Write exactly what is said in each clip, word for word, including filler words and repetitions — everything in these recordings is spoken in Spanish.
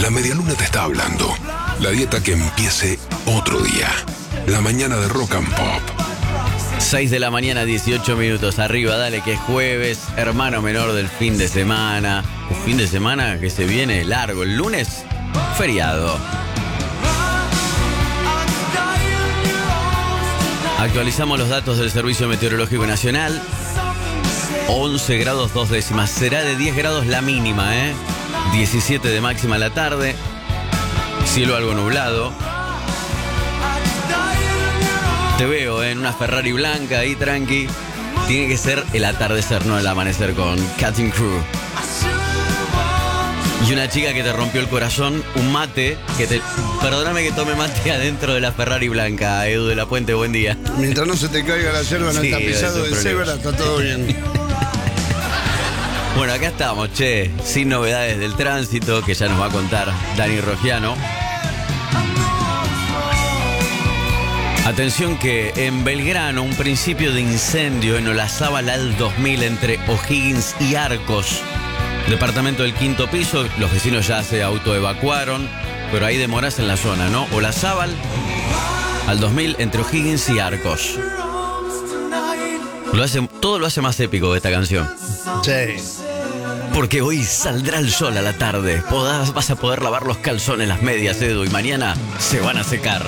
La medialuna te está hablando. La dieta que empiece otro día. La mañana de Rock and Pop. seis de la mañana, dieciocho minutos. Arriba, dale, que es jueves. Hermano menor del fin de semana. Un fin de semana que se viene largo. El lunes, feriado. Actualizamos los datos del Servicio Meteorológico Nacional. once grados dos décimas. Será de diez grados la mínima, ¿eh? diecisiete de máxima la tarde. Cielo algo nublado. Te veo ¿eh? en una Ferrari blanca ahí, tranqui. Tiene que ser el atardecer, no el amanecer, con Cutting Crew. Y una chica que te rompió el corazón, un mate, que te... Perdóname que tome mate adentro de la Ferrari blanca, Edu de la Puente, buen día. Mientras no se te caiga la yerba, no Sí, está pisado de cebra, está todo bien. Bueno, acá estamos, che, sin novedades del tránsito, que ya nos va a contar Dani Rogiano. Atención que en Belgrano, un principio de incendio en Olazábal al dos mil entre O'Higgins y Arcos. Departamento del quinto piso, los vecinos ya se autoevacuaron, pero hay demoras en la zona, ¿no? Olazábal al dos mil entre O'Higgins y Arcos. Lo hace, todo lo hace más épico esta canción. Sí. Porque hoy saldrá el sol a la tarde. Podás, vas a poder lavar los calzones, las medias, Edu, y mañana se van a secar.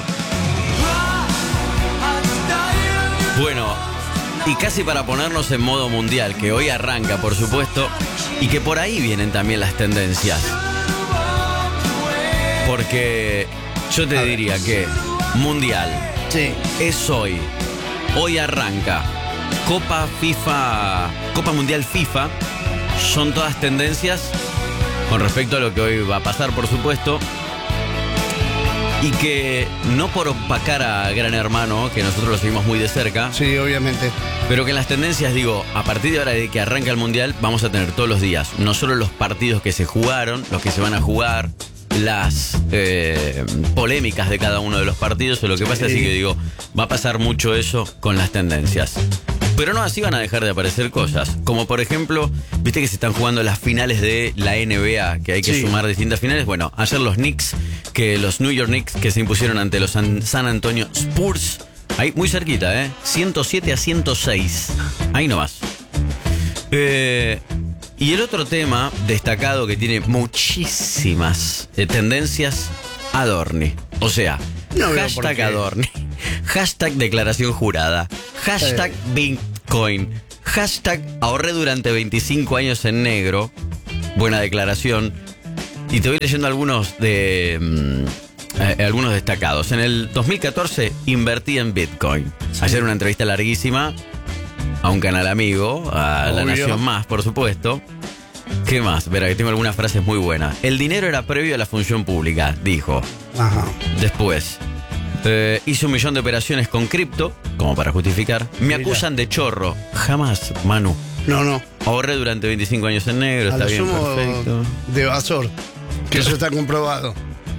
Bueno, y casi para ponernos en modo mundial, que hoy arranca, por supuesto, y que por ahí vienen también las tendencias. Porque yo te diría que mundial Sí. es hoy. Hoy arranca Copa FIFA, Copa Mundial FIFA. Son todas tendencias con respecto a lo que hoy va a pasar, por supuesto. Y que no por opacar a Gran Hermano, que nosotros lo seguimos muy de cerca, Sí, obviamente. pero que en las tendencias, digo, a partir de ahora de que arranca el Mundial, vamos a tener todos los días, no solo los partidos que se jugaron, los que se van a jugar, las eh, polémicas de cada uno de los partidos, o lo que pasa, Sí. así que digo, va a pasar mucho eso con las tendencias. Pero no así van a dejar de aparecer cosas, como por ejemplo, viste que se están jugando las finales de la N B A, que hay que Sí. sumar distintas finales. Bueno, ayer los Knicks, que los New York Knicks, que se impusieron ante los San, San Antonio Spurs, ahí muy cerquita, ¿eh? ciento siete a ciento seis, ahí nomás. Eh, y el otro tema destacado que tiene muchísimas eh, tendencias, Adorni. O sea, No veo por hashtag qué. Adorni, hashtag declaración jurada, hashtag Bitcoin, hashtag ahorré durante veinticinco años en negro. Buena declaración. Y te voy leyendo algunos de mm, eh, algunos destacados. En el dos mil catorce invertí en Bitcoin. Ayer una entrevista larguísima a un canal amigo, a La Obvio. Nación Más, por supuesto. ¿Qué más? Verá, que tengo algunas frases muy buenas. El dinero era previo a la función pública, dijo. Ajá. Después, eh, hice un millón de operaciones con cripto, como para justificar. Me Mira. acusan de chorro. Jamás, Manu. No, no. Ahorré durante veinticinco años en negro, A está lo bien, sumo perfecto. de evasor. Que eso está comprobado.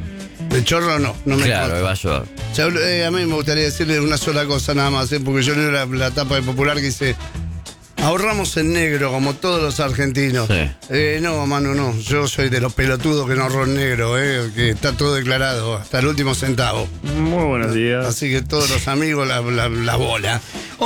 De chorro no, no me Claro, consta. evasor. Ya, eh, a mí me gustaría decirle una sola cosa nada más, eh, porque yo leo la, la tapa de Popular que dice: ahorramos en negro como todos los argentinos. Sí. Eh, no, Manu, no. Yo soy de los pelotudos que no ahorro en negro, eh, que está todo declarado hasta el último centavo. Muy buenos días. Así que todos los amigos, la, la, la bola.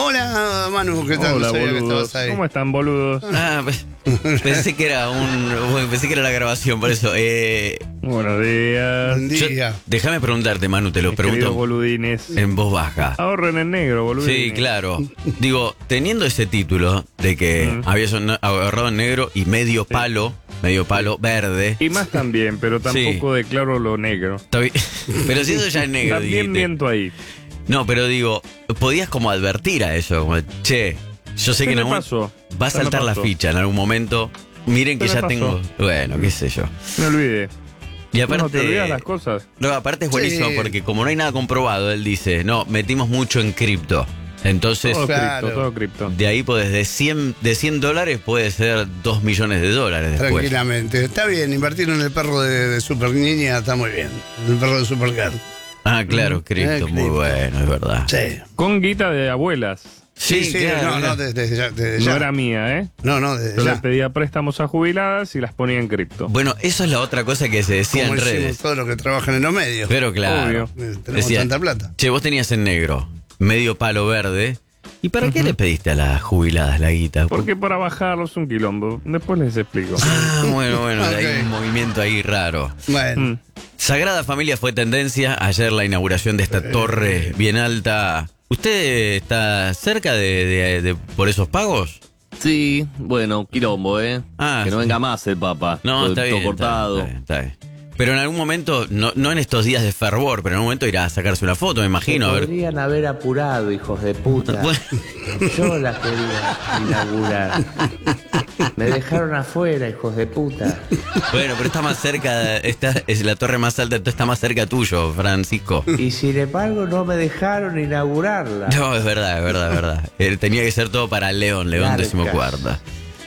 Hola, Manu, ¿qué tal? Hola, No sabía que boludos. estabas ahí. ¿Cómo están, boludos? Ah, pe- pensé que era un. bueno, pensé que era la grabación, por eso. Eh, Muy buenos días. Buen yo- día. déjame preguntarte, Manu, te lo Mis queridos pregunto boludines. en voz baja. Ahorren en negro, boludines. Sí, claro. Digo, teniendo ese título de que Mm. habías un- ahorrado en negro y medio palo, medio palo verde. Y más también, pero tampoco declaro lo negro. Está bien. Pero si eso ya es negro, También dijiste. miento ahí. No, pero digo, podías como advertir a eso, como, che, yo sé Se que en me algún pasó. va a Se me saltar la pasó. ficha en algún momento. Miren Se que me ya pasó. tengo, bueno, qué sé yo. Me olvidé. Y Bueno, aparte, te olvidas las cosas. no, aparte es buenísimo Sí. porque como no hay nada comprobado, él dice, no, metimos mucho en cripto. Entonces, Todo Claro. cripto, todo cripto. de ahí podés, de cien, de cien dólares puede ser dos millones de dólares después. Tranquilamente. Está bien, invertir en el perro de, de Super Niña está muy bien. El perro de Supergirl. Ah, claro, cripto, Eh, muy cripto. bueno, es verdad. Sí. Con guita de abuelas. Sí, sí, claro, no, mira. no, desde, desde ya. Desde No ya. era mía, ¿eh? No, no, desde Yo le ya. pedía préstamos a jubiladas y las ponía en cripto. Bueno, eso es la otra cosa que se decía Como en hicimos redes. todos los que trabajan en los medios. Pero claro. Obvio. Eh, Tenemos Decía, tanta plata. che, vos tenías en negro, medio palo verde. ¿Y para qué le pediste a las jubiladas la guita? Porque para bajarlos un quilombo. Después les explico. Ah, bueno, bueno, Ok. hay un movimiento ahí raro. Bueno, Mm. Sagrada Familia fue tendencia. Ayer la inauguración de esta torre bien alta. ¿Usted está cerca de, de- de- por esos pagos? Sí, bueno, quilombo, ¿eh? Ah, que no sí. venga más el Papa. No, Todo- está todo bien, cortado. Está bien, está bien, está bien. Pero en algún momento, no, no en estos días de fervor, pero en algún momento irá a sacarse una foto, me imagino. A ver. Podrían haber apurado, hijos de puta. Bueno. Yo la quería inaugurar. Me dejaron afuera, hijos de puta. Bueno, pero está más cerca, esta es la torre más alta, entonces está más cerca tuyo, Francisco. Y sin embargo no me dejaron inaugurarla. No, es verdad, es verdad, es verdad. Eh, tenía que ser todo para León, León Larga. decimocuarta.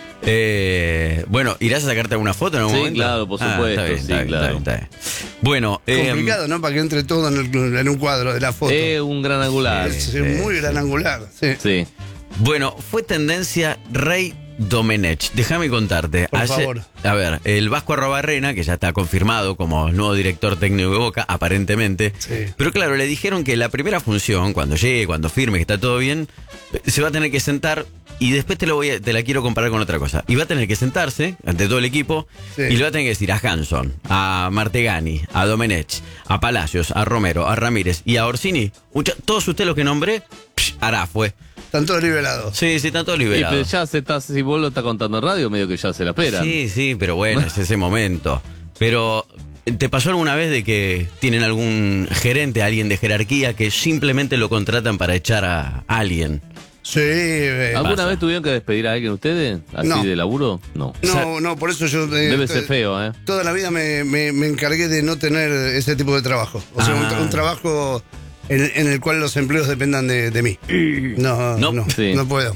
Eh, bueno, ¿irás a sacarte alguna foto en algún Sí, momento? claro, por Ah, supuesto, está bien, sí, está bien, claro. está bien, está bien. Bueno, eh, complicado, ¿no? Para que entre todo en, el- en un cuadro de la foto. Eh, un gran angular. es muy gran angular. Sí. Sí. bueno, fue tendencia Rey Domenech. Déjame contarte. Por favor. A ver, el Vasco Arrobarrena, que ya está confirmado como nuevo director técnico de Boca, aparentemente. Sí. Pero claro, le dijeron que la primera función, cuando llegue, cuando firme, que está todo bien, se va a tener que sentar. Y después te, lo voy a- te la quiero comparar con otra cosa. Y va a tener que sentarse ante todo el equipo Sí. y le va a tener que decir a Hanson, a Martegani, a Domenech, a Palacios, a Romero, a Ramírez y a Orsini. Mucha- todos ustedes los que nombré, psh, hará fue. Están todos liberados. Sí, sí, están todos Y, pero liberados. ya se está, si vos lo estás contando en radio, medio que ya se la esperan. Sí, sí, pero bueno, es ese momento. Pero, ¿te pasó alguna vez de que tienen algún gerente, alguien de jerarquía, que simplemente lo contratan para echar a alguien? Sí. eh, ¿Alguna pasa. vez tuvieron que despedir a alguien ustedes? ¿Así No. de laburo? No. no, no, por eso yo. eh, Debe to- ser feo, ¿eh? Toda la vida me, me- me encargué de no tener ese tipo de trabajo. O sea, un, Ah. tra- un trabajo en, en el cual los empleos dependan de, de mí. No, No. no, no, Sí. no puedo.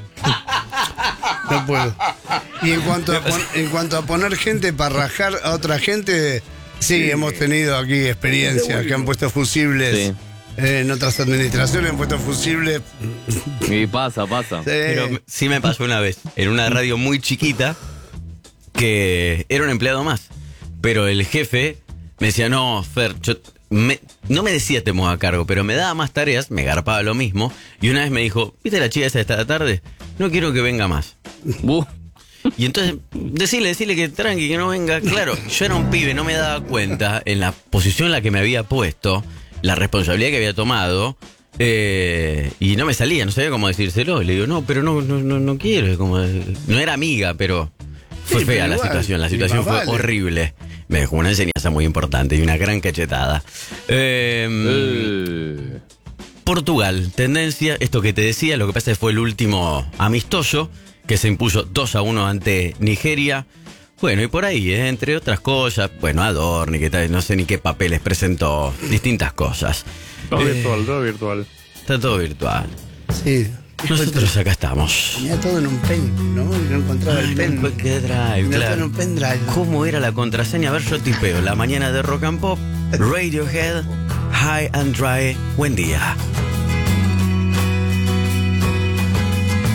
No puedo. Y en cuanto a, pon- en cuanto a poner gente para rajar a otra gente, sí, hemos tenido aquí experiencias que han puesto fusibles. Sí. eh, en otras administraciones han puesto fusibles. Y pasa, pasa. Sí. Pero me- sí me pasó una vez, en una radio muy chiquita, que era un empleado más. Pero el jefe me decía, no, Fer, yo me- no me decía te muevo a cargo, pero me daba más tareas, me garpaba lo mismo. Y una vez me dijo, ¿viste la chica esa de esta tarde? No quiero que venga más. Buh. Y entonces, decirle, decirle que tranqui, que no venga. Claro, yo era un pibe, no me daba cuenta en la posición en la que me había puesto, la responsabilidad que había tomado, eh, y no me salía, no sabía cómo decírselo. Y le digo, no, pero no, no, no, no quiero. Como, no era amiga, pero fue Sí, fea pero la igual, situación. La y situación más fue vale. horrible. Me dejó una enseñanza muy importante y una gran cachetada. Eh, Eh. Portugal, tendencia, esto que te decía, lo que pasa es que fue el último amistoso que se impuso dos a uno ante Nigeria. Bueno, y por ahí, ¿eh? Entre otras cosas, bueno, Adorni, que tal, no sé ni qué papeles presentó, distintas cosas. Todo Eh, virtual, todo virtual. Está todo virtual. Sí. Nosotros acá estamos. Tenía todo en un pen, ¿no? Y no encontraba el pen. Pues qué drive, Tenía todo en claro. un pendrive. ¿Cómo era la contraseña? A ver, yo tipeo. La mañana de Rock and Pop, Radiohead, High and Dry, buen día.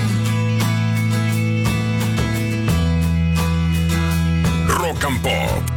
Rock and Pop.